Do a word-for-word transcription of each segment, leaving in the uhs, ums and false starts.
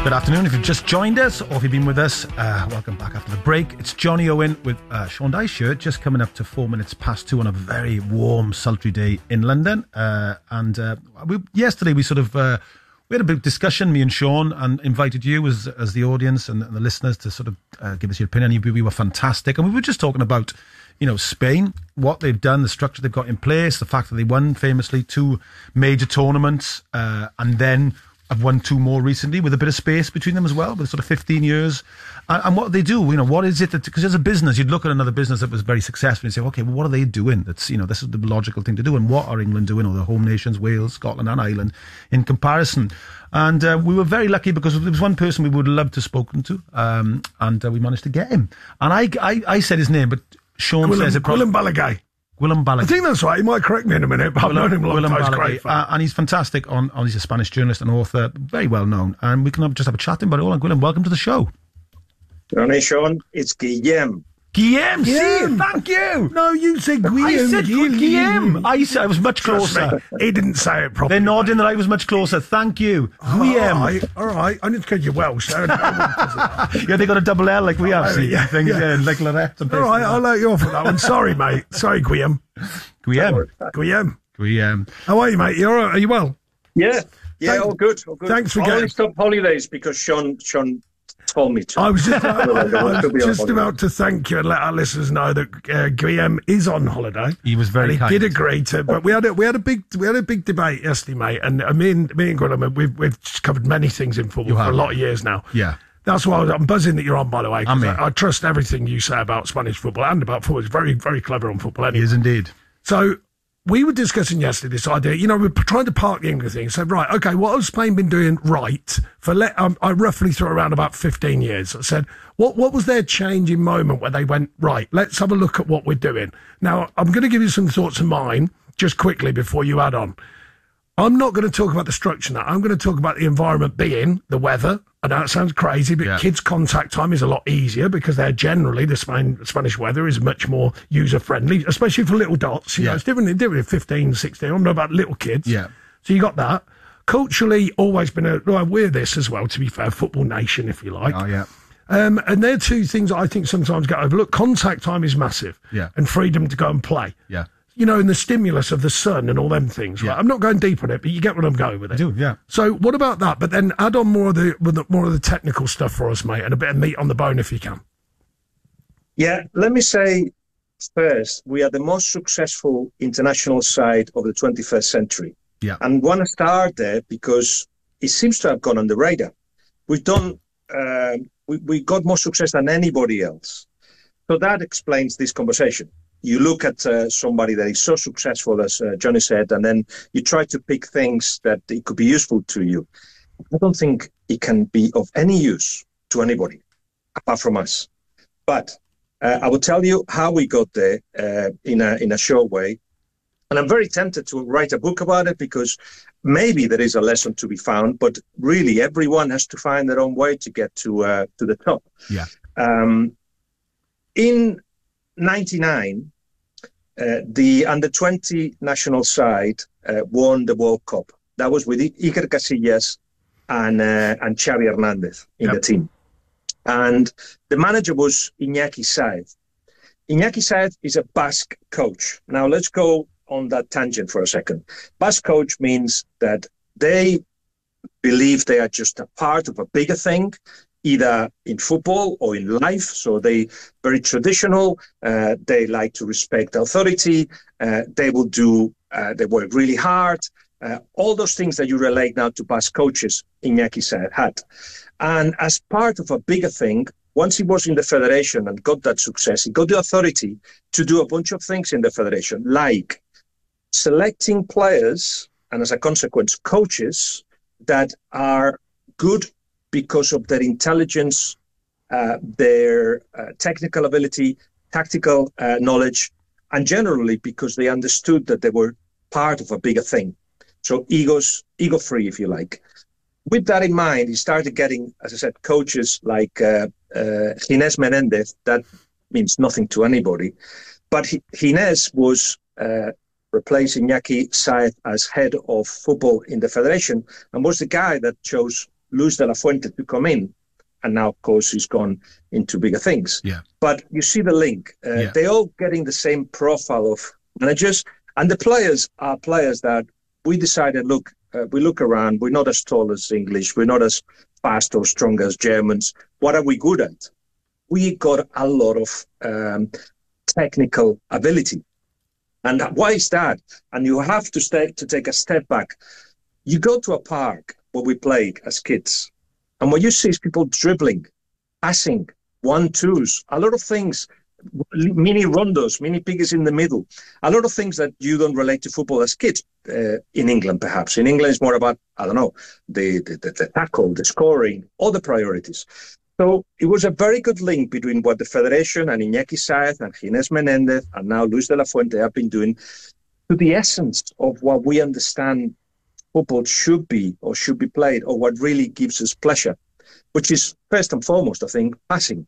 Good afternoon. If you've just joined us or if you've been with us, uh, welcome back after the break. It's Johnny Owen with uh, Sean Dyche shirt, just coming up to four minutes past two on a very warm, sultry day in London. Uh, and uh, we, yesterday we sort of uh, we had a big discussion, me and Sean, and invited you as as the audience and, and the listeners to sort of uh, give us your opinion. You, we were fantastic, and we were just talking about, you know, Spain, what they've done, the structure they've got in place, the fact that they won famously two major tournaments, uh, and then I've won two more recently with a bit of space between them as well, with sort of fifteen years. And, and what they do, you know, what is it that, because as a business, you'd look at another business that was very successful and say, okay, well, what are they doing? That's, you know, this is the logical thing to do. And what are England doing, or the home nations, Wales, Scotland and Ireland, in comparison? And uh, we were very lucky because there was one person we would have loved to have spoken to, um, and uh, we managed to get him. And I, I, I said his name, but Sean Willem, says it probably. Willem Balaguer. Willem Balaguer. I think that's right. He might correct me in a minute, but I've known him a long Willem time. He's Balaguer. great fan. Uh, and he's fantastic. On, on he's a Spanish journalist and author, very well known. And we can have, just have a chat about it all. Willem, welcome to the show. Ronnie, Sean, it's Guillem. Guillem, Guillem. see, thank you. No, you said Guillem. I said Guillem. I said I was much Trust closer. me, he didn't say it properly. They're nodding that I was much closer. Thank you. Oh, Guillem. all right, all right. I need to get you Welsh. So Yeah, they got a double L like we have. Oh, See, yeah, things, yeah. uh, like Lorette. And all right, I'll let you off with that one. Sorry, mate. Sorry, Guillem. Guillem. Guillem. Guillem. How are you, mate? You all right? Are you well? Yeah, yeah, Thank- all good, all good. thanks for I getting- only stopped holidays because Sean Sean told me to. I was just, I was To be on just holiday. about to thank you and let our listeners know that uh, Guillem is on holiday. He was very and he kind. did agree to, but we had a we had a big we had a big debate yesterday, mate. And uh, me and me and Gwilym, we've we've covered many things in football You for have. a lot of years now. Yeah. That's why I was, I'm buzzing that you're on, by the way. 'cause I'm in. I, I trust everything you say about Spanish football and about football. It's very, very clever on football He anyway. is indeed. So we were discussing yesterday this idea. You know, we were trying to park the England thing. Said, right, okay, what has Spain been doing right for? Let, um, I roughly threw around about fifteen years. I said, what what was their changing moment where they went, right, let's have a look at what we're doing. Now, I'm going to give you some thoughts of mine just quickly before you add on. I'm not going to talk about the structure now. I'm going to talk about the environment being, the weather. I know it sounds crazy, but Yeah. kids' contact time is a lot easier because they're generally, the Spain, Spanish weather is much more user-friendly, especially for little dots. You Yeah. know, it's different, different at fifteen, sixteen. I don't know about little kids. Yeah. So you got that. Culturally, always been a, well, we're this as well, to be fair, football nation, if you like. Oh, yeah. Um, and they're two things I think sometimes get overlooked. Contact time is massive. Yeah. And freedom to go and play. Yeah. You know, and the stimulus of the sun and all them things. Right? Yeah. I'm not going deep on it, but you get what I'm going with it. I do, yeah. So what about that? But then add on more of the, with the more of the technical stuff for us, mate, and a bit of meat on the bone if you can. Yeah, let me say first, we are the most successful international side of the twenty-first century. Yeah. And want to start there because it seems to have gone on the radar. We've done, uh, we, we got more success than anybody else. So that explains this conversation. You look at uh, somebody that is so successful, as uh, Johnny said, and then you try to pick things that it could be useful to you. I don't think it can be of any use to anybody apart from us. But uh, I will tell you how we got there uh, in a in a short way. And I'm very tempted to write a book about it because maybe there is a lesson to be found, but really everyone has to find their own way to get to uh, to the top. Yeah. Um, in ninety-nine, uh, the under twenty national side uh, won the World Cup. That was with Iker Casillas and uh, and Xavi Hernandez in Yep. the team. And the manager was Iñaki Saez. Iñaki Saez is a Basque coach. Now let's go on that tangent for a second. Basque coach means that they believe they are just a part of a bigger thing, either in football or in life. So they very traditional. Uh, they like to respect authority. Uh, they will do. Uh, they work really hard. Uh, all those things that you relate now to Basque coaches, Iñaki Saez had. And as part of a bigger thing, once he was in the federation and got that success, he got the authority to do a bunch of things in the federation, like selecting players and, as a consequence, coaches that are good because of their intelligence, uh, their uh, technical ability, tactical uh, knowledge, and generally because they understood that they were part of a bigger thing. So egos, ego-free, if you like. With that in mind, he started getting, as I said, coaches like uh, uh, Ginés Menendez. That means nothing to anybody. But he, Ginés was uh, replacing Iñaki Saez as head of football in the federation and was the guy that chose Luis de la Fuente to come in. And now, of course, he's gone into bigger things. Yeah. But you see the link. Uh, Yeah. They're all getting the same profile of managers. And the players are players that we decided, look, uh, we look around, we're not as tall as English, we're not as fast or strong as Germans. What are we good at? We got a lot of um, technical ability. And why is that? And you have to stay, to take a step back. You go to a park where we played as kids, and what you see is people dribbling, passing, one-twos, a lot of things, mini rondos, mini piggies in the middle, a lot of things that you don't relate to football as kids uh, in England, perhaps. In England, it's more about, I don't know, the, the, the, the tackle, the scoring, all the priorities. So it was a very good link between what the Federation and Iñaki Saez and Ginés Menéndez and now Luis de la Fuente have been doing to the essence of what we understand football should be or should be played, or what really gives us pleasure, which is first and foremost, I think, passing.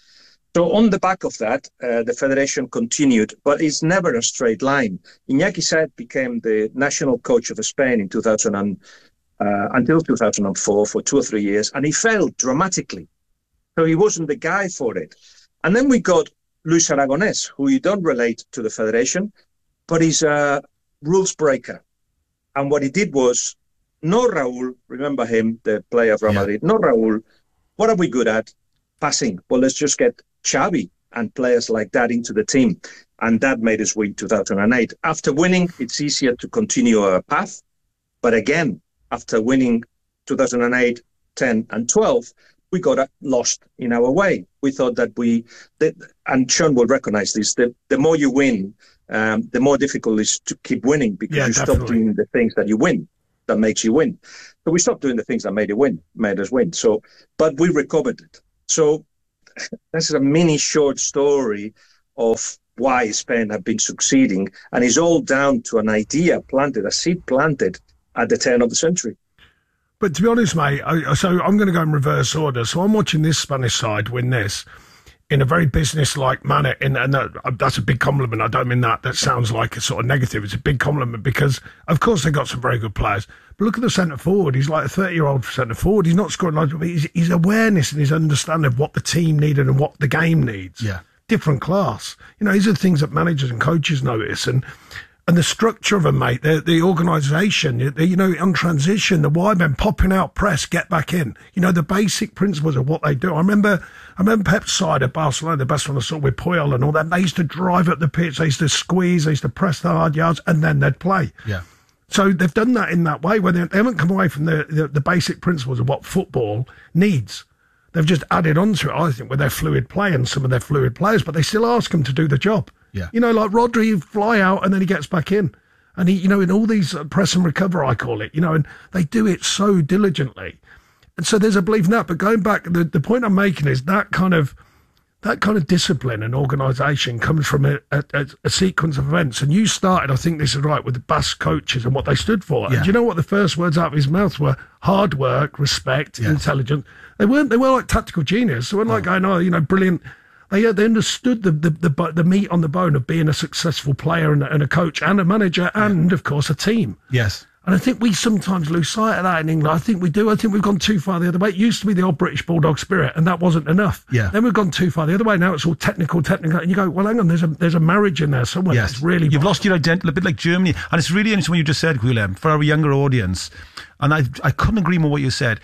So on the back of that, uh, the Federation continued, but it's never a straight line. Iñaki Saez became the national coach of Spain in two thousand and, uh, until two thousand four for two or three years, and he failed dramatically. So he wasn't the guy for it. And then we got Luis Aragonés, who you don't relate to the Federation, but he's a rules breaker. And what he did was, no Raúl, remember him, the player of Real Yeah. Madrid, no Raúl, what are we good at? Passing. Well, let's just get Xavi and players like that into the team. And that made us win two thousand eight. After winning, it's easier to continue a path. But again, after winning two thousand eight, ten and twelve, we got lost in our way. We thought that we, that, and Sean will recognize this, that the more you win, um, the more difficult it is to keep winning, because Yeah, you stop definitely. doing the things that you win, that makes you win. So we stopped doing the things that made it win, made us win. So, but we recovered it. So this is a mini short story of why Spain have been succeeding, and it's all down to an idea planted, a seed planted at the turn of the century. But to be honest, mate, I, so I'm going to go in reverse order. So I'm watching this Spanish side win this in a very business-like manner. In, and that, that's a big compliment. I don't mean that. That sounds like a sort of negative. It's a big compliment because, of course, they've got some very good players. But look at the centre-forward. He's like a thirty-year-old centre-forward. He's not scoring loads, but his, his awareness and his understanding of what the team needed and what the game needs. Yeah. Different class. You know, these are the things that managers and coaches notice. And And the structure of them, mate, the, the organisation, the, you know, on transition, the wide men popping out, press, get back in. You know, the basic principles of what they do. I remember I remember Pep's side at Barcelona, the best one I saw with Puyol and all that. They used to drive up the pitch, they used to squeeze, they used to press the hard yards, and then they'd play. Yeah. So they've done that in that way, where they, they haven't come away from the, the, the basic principles of what football needs. They've just added on to it, I think, with their fluid play and some of their fluid players, but they still ask them to do the job. Yeah. You know, like Rodri, you fly out and then he gets back in. And he, you know, in all these uh, press and recover, I call it, you know, and they do it so diligently. And so there's a belief in that. But going back, the, the point I'm making is that kind of that kind of discipline and organisation comes from a, a, a sequence of events. And you started, I think this is right, with the Basque coaches and what they stood for. Yeah. And do you know what the first words out of his mouth were? Hard work, respect, Yes. intelligence. They weren't, they weren't like tactical genius. They weren't like going, oh, you know, brilliant. They, they understood the, the the the meat on the bone of being a successful player and, and a coach and a manager and, of course, a team. Yes. And I think we sometimes lose sight of that in England. I think we do. I think we've gone too far the other way. It used to be the old British Bulldog spirit, and that wasn't enough. Yeah. Then we've gone too far the other way. Now it's all technical, technical. And you go, well, hang on, there's a there's a marriage in there somewhere. Yes. It's really You've vital. lost your identity, a bit like Germany. And it's really interesting what you just said, Guillem, for our younger audience. And I I couldn't agree more what you said.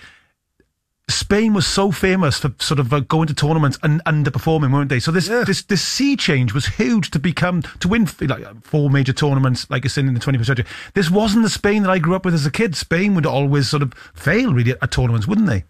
Spain was so famous for sort of uh, going to tournaments and underperforming, weren't they? So this Yeah. this this sea change was huge to become to win like four major tournaments, like you said, in the twenty-first century. This wasn't the Spain that I grew up with as a kid. Spain would always sort of fail really at tournaments, wouldn't they?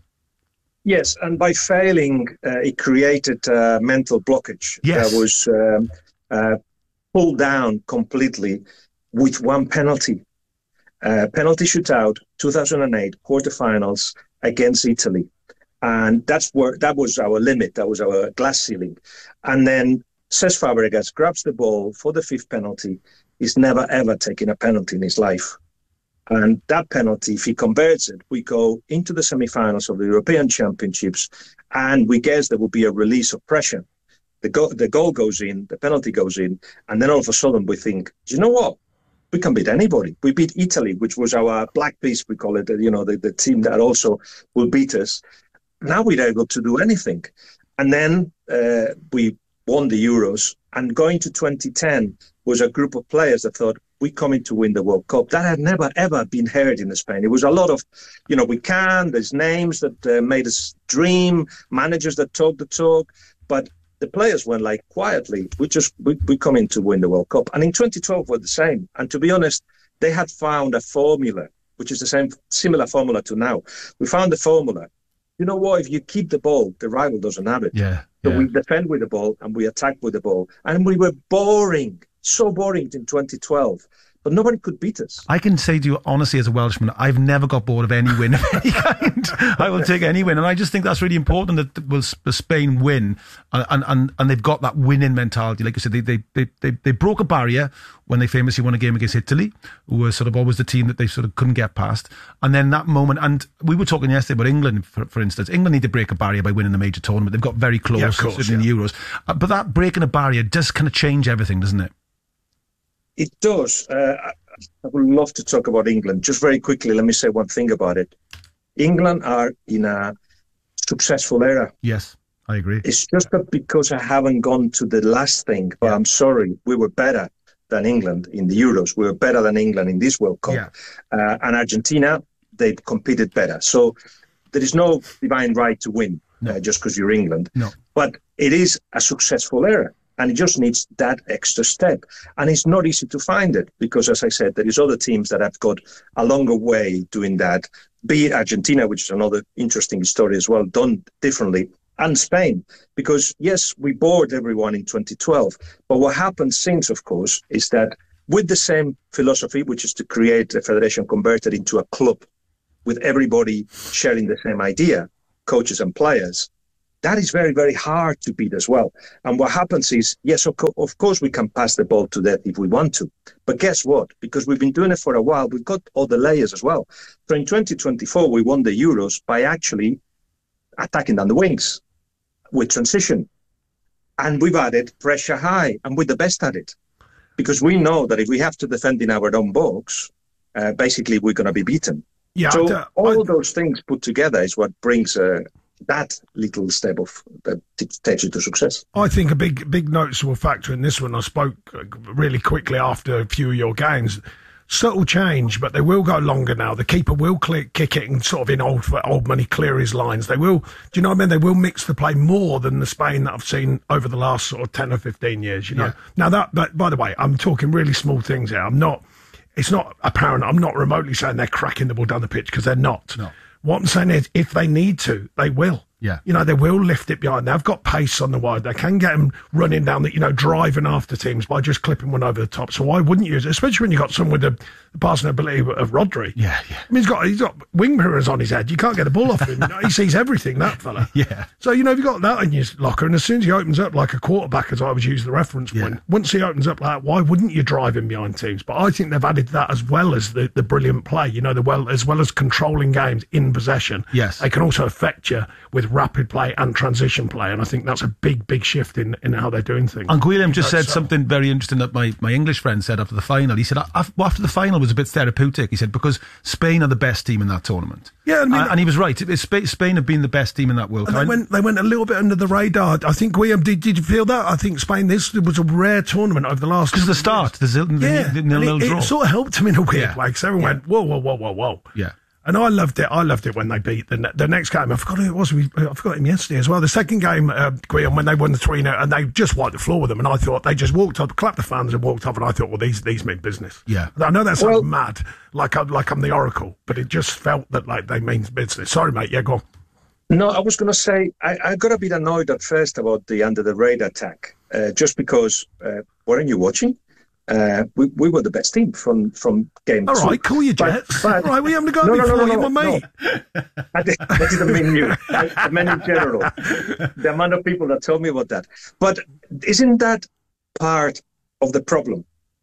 Yes, and by failing, uh, it created a mental blockage Yes. that was um, uh, pulled down completely with one penalty. Uh, penalty shootout, two thousand eight, quarterfinals against Italy. And that's where that was our limit, that was our glass ceiling. And then Cesc Fabregas grabs the ball for the fifth penalty. He's never, ever taken a penalty in his life. And that penalty, if he converts it, we go into the semi-finals of the European Championships, and we guess there will be a release of pressure. The, go- the goal goes in, the penalty goes in, and then all of a sudden we think, do you know what? we can beat anybody. We beat Italy, which was our black beast, we call it, you know, the, the team that also will beat us. Now we're able to do anything. And then uh, we won the Euros, and going to twenty ten was a group of players that thought, we're coming to win the World Cup. That had never, ever been heard in Spain. It was a lot of, you know, we can, there's names that uh, made us dream, managers that talk the talk, but the players went like quietly, we just, we, we come in to win the World Cup. And in twenty twelve were the same. And to be honest, they had found a formula, which is the same, similar formula to now. We found the formula. You know what? If you keep the ball, the rival doesn't have it. Yeah. So yeah. we defend with the ball and we attack with the ball. And we were boring, so boring in twenty twelve. But nobody could beat us. I can say to you, honestly, as a Welshman, I've never got bored of any win of any kind. I will take any win. And I just think that's really important that will Spain win. And, and, and they've got that winning mentality. Like I said, they, they, they, they, they broke a barrier when they famously won a game against Italy, who was sort of always the team that they sort of couldn't get past. And then that moment, and we were talking yesterday about England, for, for instance. England need to break a barrier by winning a major tournament. They've got very close, yeah, of course, certainly yeah. in the Euros. Uh, but that breaking a barrier does kind of change everything, doesn't it? It does. Uh, I would love to talk about England. Just very quickly, let me say one thing about it. England are in a successful era. Yes, I agree. It's just that because I haven't gone to the last thing, but yeah. I'm sorry, we were better than England in the Euros. We were better than England in this World Cup. Yeah. Uh, and Argentina, they competed better. So there is no divine right to win no. uh, just because you're England. No. But it is a successful era. And it just needs that extra step. And it's not easy to find it because, as I said, there is other teams that have got a longer way doing that. Be it Argentina, which is another interesting story as well, done differently, and Spain. Because, yes, we bored everyone in twenty twelve. But what happened since, of course, is that with the same philosophy, which is to create a federation converted into a club with everybody sharing the same idea, coaches and players, that is very, very hard to beat as well. And what happens is, yes, of, co- of course, we can pass the ball to them if we want to. But guess what? Because we've been doing it for a while, we've got all the layers as well. So in twenty twenty-four, we won the Euros by actually attacking down the wings with transition. And we've added pressure high, and we're the best at it. Because we know that if we have to defend in our own box, uh, basically we're going to be beaten. Yeah, so I, I, all those things put together is what brings... Uh, that little step of that takes you to success. I think a big, big noticeable factor in this one, I spoke really quickly after a few of your games, subtle change, but they will go longer now. The keeper will click, kick it and sort of in old, old money clear his lines. They will, do you know what I mean? They will mix the play more than the Spain that I've seen over the last sort of ten or fifteen years, you know. Yeah. Now that, but by the way, I'm talking really small things here. I'm not, it's not apparent. I'm not remotely saying they're cracking the ball down the pitch because they're not. No. What I'm saying is, if they need to, they will. Yeah. You know, they will lift it behind. They've got pace on the wide. They can get them running down the, you know, driving after teams by just clipping one over the top. So why wouldn't you use it? Especially when you've got someone with the, the passing ability of Rodri. Yeah, yeah. I mean, he's got, he's got wing mirrors on his head. You can't get the ball off him. You know, he sees everything, that fella. Yeah. So, you know, if you've got that in your locker, and as soon as he opens up like a quarterback, as I always use the reference point, yeah. once he opens up like that, why wouldn't you drive him behind teams? But I think they've added that as well as the, the brilliant play, you know, the well as well as controlling games in possession. Yes. They can also affect you with rapid play and transition play, and I think that's a big, big shift in, in how they're doing things. And Guillem just said so. something very interesting that my, my English friend said after the final. He said, after the final was a bit therapeutic, he said, because Spain are the best team in that tournament. Yeah, I mean, and, and he was right. Spain have been the best team in that World Cup. They went, they went a little bit under the radar. I think, Guillem, did, did you feel that? I think Spain, this was a rare tournament over the last... Because of the start, the, the, yeah, the, the nil-nil it, draw. It sort of helped them in a weird yeah. way, because everyone yeah. went, whoa, whoa, whoa, whoa, whoa. Yeah. And I loved it. I loved it when they beat the the next game. I forgot who it was. We, I forgot him yesterday as well. The second game, uh, Guillem, when they won the three nil, and they just wiped the floor with them. And I thought they just walked up, clapped the fans, and walked off. And I thought, well, these these mean business. Yeah. I know that sounds well, mad, like I'm like I'm the oracle, but it just felt that like they mean business. Sorry, mate. Yeah, go on. No, I was going to say I, I got a bit annoyed at first about the under the radar attack, uh, just because uh, weren't you watching? Uh, we, we were the best team from, from game All two. All right, cool your jets. But, but, All right, we haven't got no, before no, no, you no, were me. No. I, did, I didn't mean you. I, I meant in general. The amount of people that told me about that. But isn't that part of the problem?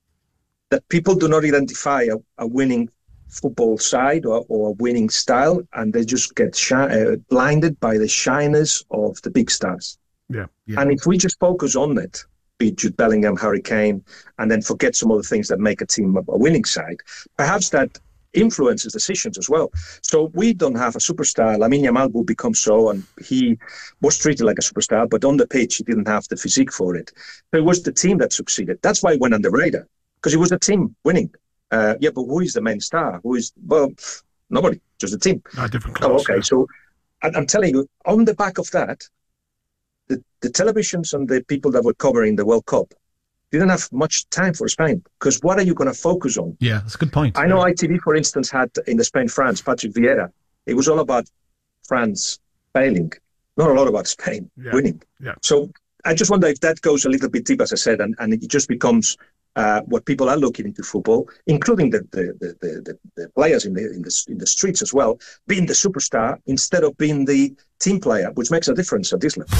That people do not identify a, a winning football side or, or a winning style, and they just get shi- uh, blinded by the shyness of the big stars. Yeah, yeah. And if we just focus on it, be it Jude Bellingham, Harry Kane, and then forget some of the things that make a team a winning side. Perhaps that influences decisions as well. So we don't have a superstar. Lamine Yamal will become so, and he was treated like a superstar, but on the pitch he didn't have the physique for it. So it was the team that succeeded. That's why he went under the radar, because it was the team winning. Uh, yeah, but who is the main star? Who is, well, nobody, just the team. No, different class, oh, okay, yeah. So I'm telling you, on the back of that, the, the televisions and the people that were covering the World Cup didn't have much time for Spain, because what are you going to focus on? Yeah, that's a good point. I know yeah. I T V, for instance, had in the Spain-France, Patrick Vieira. It was all about France failing, not a lot about Spain yeah. winning. Yeah. So I just wonder if that goes a little bit deep, as I said, and, and it just becomes uh, what people are looking into football, including the the, the, the, the players in the, in the in the streets as well, being the superstar instead of being the team player, which makes a difference at this level.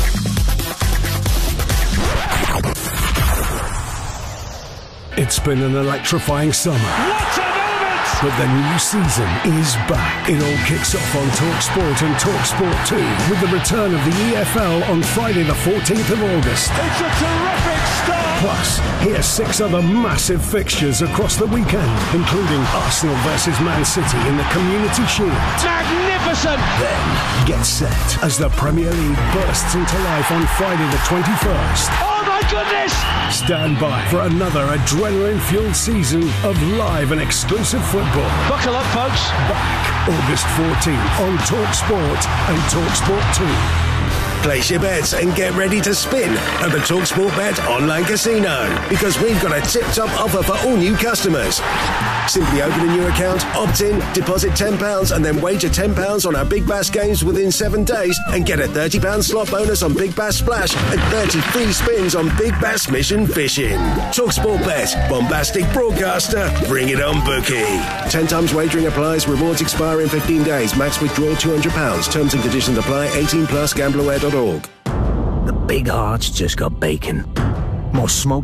It's been an electrifying summer. What a moment! But the new season is back. It all kicks off on TalkSport and TalkSport two with the return of the E F L on Friday the fourteenth of August. It's a terrific start! Plus, here's six other massive fixtures across the weekend, including Arsenal versus Man City in the Community Shield. Magnificent! Then, get set as the Premier League bursts into life on Friday the twenty-first. Oh my goodness! Stand by for another adrenaline-fueled season of live and exclusive football. Buckle up, folks. Back August fourteenth on TalkSport and TalkSport two. Place your bets and get ready to spin at the TalkSport Bet online casino, because we've got a tip-top offer for all new customers. Simply open a new account, opt in, deposit ten pounds and then wager ten pounds on our Big Bass games within seven days and get a thirty pounds slot bonus on Big Bass Splash and thirty free spins on Big Bass Mission Fishing. TalkSport Bet, bombastic broadcaster, bring it on bookie. ten times wagering applies, rewards expire in fifteen days, max withdrawal two hundred pounds. Terms and conditions apply, eighteen plus, gambler aware dot org. The big heart's just got bacon. More smoked